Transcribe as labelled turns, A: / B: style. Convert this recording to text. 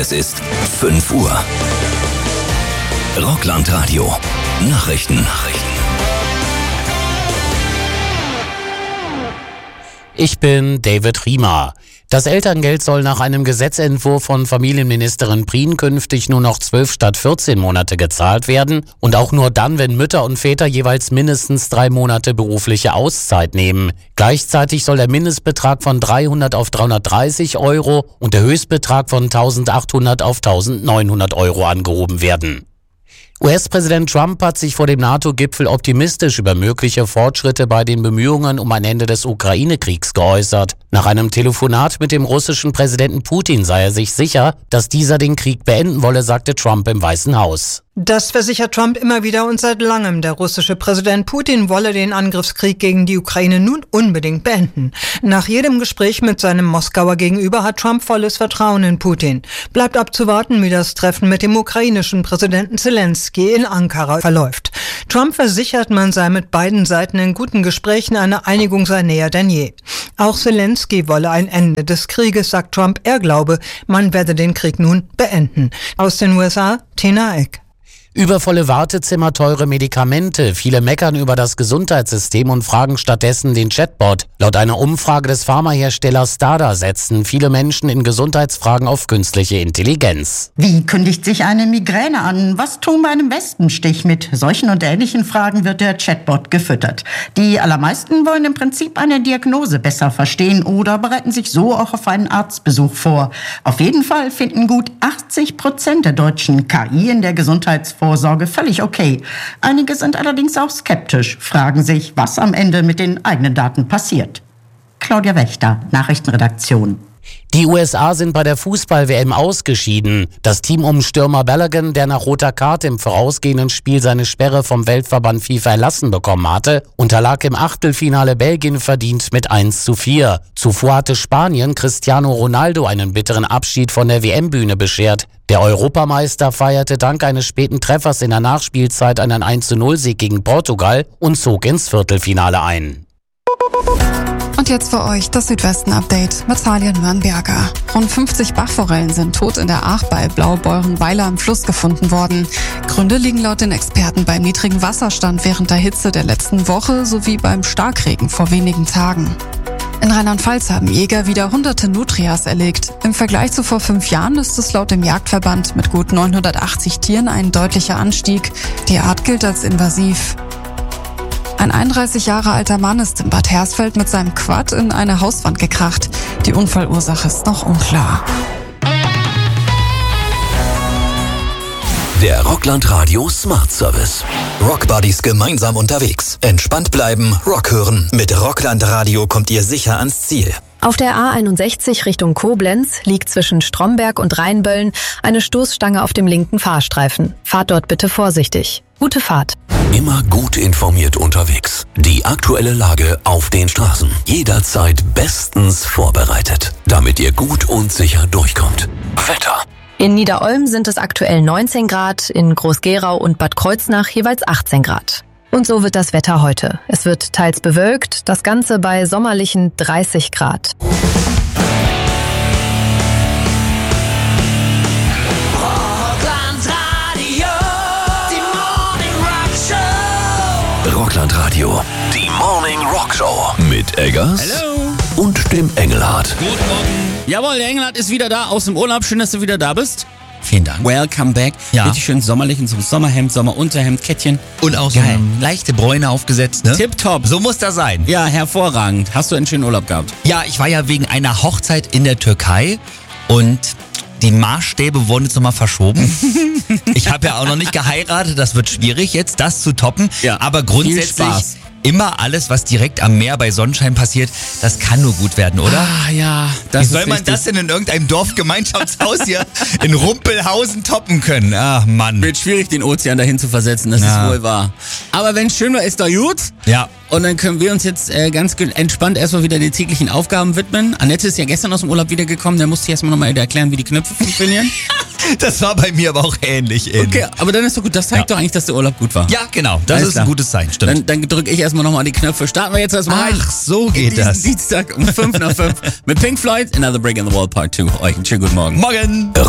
A: Es ist 5 Uhr. Rockland-Radio. Nachrichten.
B: Ich bin David Riemer. Das Elterngeld soll nach einem Gesetzentwurf von Familienministerin Prien künftig nur noch 12 statt 14 Monate gezahlt werden und auch nur dann, wenn Mütter und Väter jeweils mindestens 3 Monate berufliche Auszeit nehmen. Gleichzeitig soll der Mindestbetrag von 300 auf 330 Euro und der Höchstbetrag von 1.800 auf 1.900 Euro angehoben werden. US-Präsident Trump hat sich vor dem NATO-Gipfel optimistisch über mögliche Fortschritte bei den Bemühungen um ein Ende des Ukraine-Kriegs geäußert. Nach einem Telefonat mit dem russischen Präsidenten Putin sei er sich sicher, dass dieser den Krieg beenden wolle, sagte Trump im Weißen Haus.
C: Das versichert Trump immer wieder und seit langem. Der russische Präsident Putin wolle den Angriffskrieg gegen die Ukraine nun unbedingt beenden. Nach jedem Gespräch mit seinem Moskauer Gegenüber hat Trump volles Vertrauen in Putin. Bleibt abzuwarten, wie das Treffen mit dem ukrainischen Präsidenten Zelensky in Ankara verläuft. Trump versichert, man sei mit beiden Seiten in guten Gesprächen, eine Einigung sei näher denn je. Auch Zelensky wolle ein Ende des Krieges, sagt Trump. Er glaube, man werde den Krieg nun beenden. Aus den USA, Tina Eck.
B: Übervolle Wartezimmer, teure Medikamente. Viele meckern über das Gesundheitssystem und fragen stattdessen den Chatbot. Laut einer Umfrage des Pharmaherstellers Stada setzen viele Menschen in Gesundheitsfragen auf künstliche Intelligenz.
D: Wie kündigt sich eine Migräne an? Was tun bei einem Wespenstich? Mit solchen und ähnlichen Fragen wird der Chatbot gefüttert. Die allermeisten wollen im Prinzip eine Diagnose besser verstehen oder bereiten sich so auch auf einen Arztbesuch vor. Auf jeden Fall finden gut 80% der Deutschen KI in der Gesundheitsvorsorge völlig okay. Einige sind allerdings auch skeptisch, fragen sich, was am Ende mit den eigenen Daten passiert. Claudia Wächter, Nachrichtenredaktion.
B: Die USA sind bei der Fußball-WM ausgeschieden. Das Team um Stürmer Balogun, der nach roter Karte im vorausgehenden Spiel seine Sperre vom Weltverband FIFA erlassen bekommen hatte, unterlag im Achtelfinale Belgien verdient mit 1:4. Zuvor hatte Spanien Cristiano Ronaldo einen bitteren Abschied von der WM-Bühne beschert. Der Europameister feierte dank eines späten Treffers in der Nachspielzeit einen 1:0-Sieg gegen Portugal und zog ins Viertelfinale ein.
E: Und jetzt für euch das Südwesten-Update mit Talia Nürnberger. Rund 50 Bachforellen sind tot in der Aach bei Blaubeurenweiler im Fluss gefunden worden. Gründe liegen laut den Experten beim niedrigen Wasserstand während der Hitze der letzten Woche sowie beim Starkregen vor wenigen Tagen. In Rheinland-Pfalz haben Jäger wieder hunderte Nutrias erlegt. Im Vergleich zu vor 5 Jahren ist es laut dem Jagdverband mit gut 980 Tieren ein deutlicher Anstieg. Die Art gilt als invasiv. Ein 31 Jahre alter Mann ist in Bad Hersfeld mit seinem Quad in eine Hauswand gekracht. Die Unfallursache ist noch unklar.
A: Der Rockland-Radio Smart Service. Rockbuddies gemeinsam unterwegs. Entspannt bleiben, Rock hören. Mit Rockland-Radio kommt ihr sicher ans Ziel.
F: Auf der A61 Richtung Koblenz liegt zwischen Stromberg und Rheinböllen eine Stoßstange auf dem linken Fahrstreifen. Fahrt dort bitte vorsichtig. Gute Fahrt.
A: Immer gut informiert unterwegs. Die aktuelle Lage auf den Straßen. Jederzeit bestens vorbereitet, damit ihr gut und sicher durchkommt. Wetter.
F: In Niederolm sind es aktuell 19 Grad, in Groß-Gerau und Bad Kreuznach jeweils 18 Grad. Und so wird das Wetter heute. Es wird teils bewölkt, das Ganze bei sommerlichen 30 Grad.
A: Rockland-Radio, die Morning Rock Show mit Eggers und dem Engelhardt.
G: Guten Morgen. Jawohl, der Engelhardt ist wieder da aus dem Urlaub. Schön, dass du wieder da bist. Vielen Dank. Welcome back. Ja. Richtig schön sommerlich in so einem Sommerhemd, Sommerunterhemd, Kettchen.
H: Und auch so eine leichte Bräune aufgesetzt, ne?
G: Tipptopp.
H: So muss das sein.
G: Ja, hervorragend. Hast du einen schönen Urlaub gehabt?
H: Ja, ich war ja wegen einer Hochzeit in der Türkei und die Maßstäbe wurden jetzt nochmal verschoben. Ich habe ja auch noch nicht geheiratet, das wird schwierig jetzt, das zu toppen. Ja, aber grundsätzlich immer alles, was direkt am Meer bei Sonnenschein passiert, das kann nur gut werden, oder?
G: Ah ja,
H: das ist Wie soll man das denn in irgendeinem Dorfgemeinschaftshaus hier in Rumpelhausen toppen können? Ach Mann.
G: Wird schwierig, den Ozean dahin zu versetzen, das ist wohl wahr. Aber wenn es schön war, ist doch gut.
H: Ja.
G: Und dann können wir uns jetzt ganz entspannt erstmal wieder den täglichen Aufgaben widmen. Annette ist ja gestern aus dem Urlaub wiedergekommen, da musste ich erstmal nochmal erklären, wie die Knöpfe funktionieren.
H: Das war bei mir aber auch ähnlich.
G: Okay, aber dann ist doch gut, das zeigt doch eigentlich, dass der Urlaub gut war.
H: Ja, genau, das ist ein gutes Zeichen, stimmt.
G: Dann drücke ich erstmal nochmal die Knöpfe. Starten wir jetzt erstmal rein.
H: Ach, so geht das.
G: Dienstag um 5 nach 5 mit Pink Floyd, Another Break in the Wall Part 2. Euch einen schönen guten Morgen.
H: Morgen.